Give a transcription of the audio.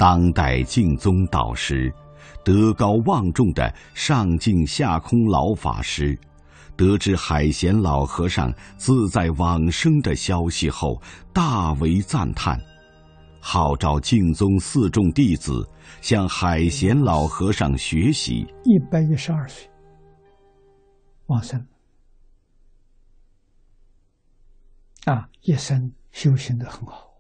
当代净宗导师，德高望重的上净下空老法师，得知海贤老和尚自在往生的消息后，大为赞叹，号召净宗4众弟子向海贤老和尚学习。 112岁往生一生修行得很好。